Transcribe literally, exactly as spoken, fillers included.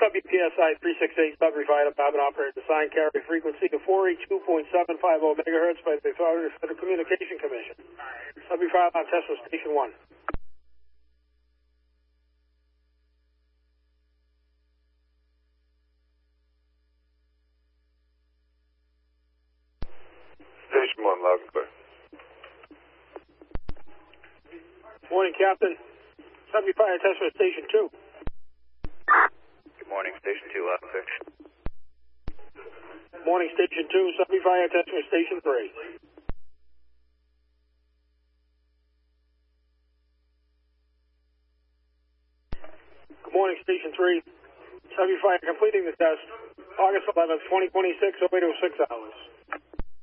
W P S I three six eight Sudbury Fire Department operator to sign carry frequency to four eighty-two point seven five zero megahertz by the Federal Communication Commission. Sudbury Fire Alarm Test for Station one. Station one, loud and clear. Morning, Captain. Sudbury Fire Test for Station two. Good morning, Station two, loud and clear. Morning, Station two. Sudbury Fire Test for Station three. Good morning, Station three. Sudbury Fire completing the test August eleventh, twenty twenty-six, oh eight oh six hours.